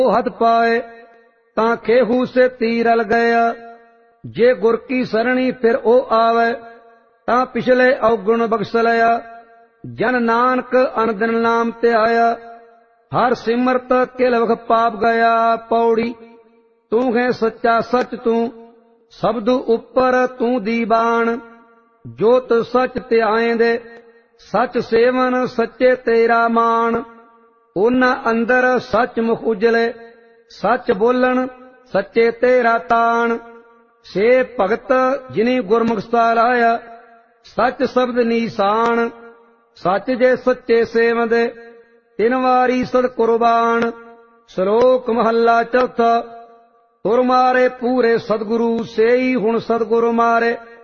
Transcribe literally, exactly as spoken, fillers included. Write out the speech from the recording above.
हथ पाए तां खेहू से तीरल गया। जे गुर की सरणी फिर ओ आवे तां पिछले अवगुण बख्श लिया। जन नानक अनदिन नाम ते आया हर सिमरत किल वख पाप गया। पौड़ी तू है सच्चा सच तू सबदू उपर तू दीवान। जोत सच ते आएंदे सच सेवन सच्चे तेरा मान। उन्ना अंदर सच मुख उजले सच बोलन सच्चे तेरा तान। से भगत जिनी गुरमुख सलाया सच शब्द निशान। सच जे सच्चे सेवंदे तिन वारी सद कुर्बान। श्लोक महला चौथा। तुर मारे पूरे सदगुरु सेई हुण सदगुरु मारे।